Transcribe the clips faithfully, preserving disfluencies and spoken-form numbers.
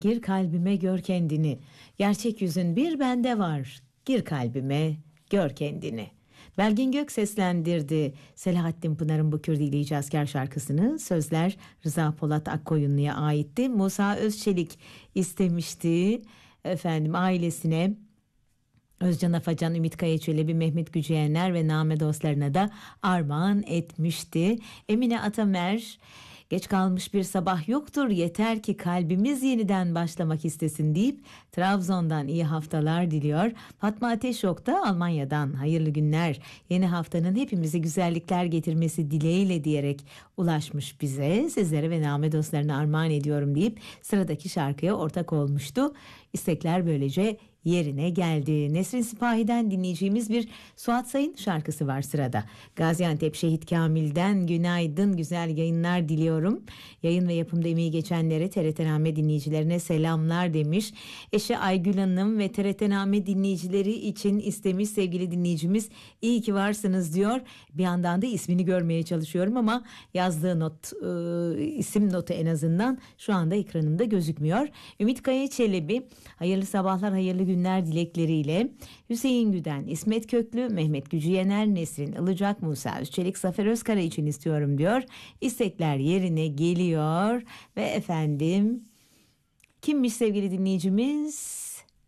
Gir kalbime gör kendini. Gerçek yüzün bir bende var. Gir kalbime gör kendini. Belgin Gök seslendirdi Selahattin Pınar'ın bu Kürdili İcazkar şarkısını. Sözler Rıza Polat Akkoyunlu'ya aitti. Musa Özçelik istemişti efendim ailesine. Özcan Afacan, Ümit Kaya Çelebi, Mehmet Güceyener ve Name dostlarına da armağan etmişti. Emine Atamer, geç kalmış bir sabah yoktur, yeter ki kalbimiz yeniden başlamak istesin deyip Trabzon'dan iyi haftalar diliyor. Fatma Ateşok da Almanya'dan hayırlı günler, yeni haftanın hepimize güzellikler getirmesi dileğiyle diyerek ulaşmış bize. Sizlere ve Name dostlarına armağan ediyorum deyip sıradaki şarkıya ortak olmuştu. İstekler böylece yerine geldi. Nesrin Sipahi'den dinleyeceğimiz bir Suat Sayın şarkısı var sırada. Gaziantep Şehit Kamil'den günaydın, güzel yayınlar diliyorum. Yayın ve yapımda emeği geçenlere, T R T Name dinleyicilerine selamlar demiş. Eşi Aygül Hanım ve T R T Name dinleyicileri için istemiş sevgili dinleyicimiz. İyi ki varsınız diyor. Bir yandan da ismini görmeye çalışıyorum ama yazdığı not, e, isim notu en azından şu anda ekranımda gözükmüyor. Ümit Kaya Çelebi, hayırlı sabahlar, hayırlı günler dilekleriyle Hüseyin Güden, İsmet Köklü, Mehmet Gücüyener, Nesrin Ilıcak, Musa Özçelik, Zafer Özkara için istiyorum diyor. İstekler yerine geliyor ve efendim kimmiş sevgili dinleyicimiz?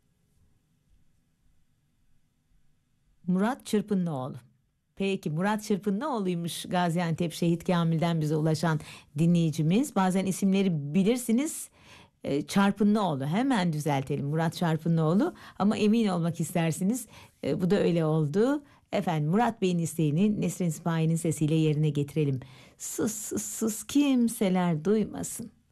Murat Çırpınlıoğlu. Peki, Murat Çırpınlıoğlu'ymuş Gaziantep Şehit Kamil'den bize ulaşan dinleyicimiz. Bazen isimleri bilirsiniz, Çarpınlıoğlu, hemen düzeltelim, Murat Çarpınlıoğlu, ama emin olmak istersiniz, e, bu da öyle oldu. Efendim, Murat Bey'in isteğini Nesrin Sipahi'nin sesiyle yerine getirelim. Sus sus sus kimseler duymasın.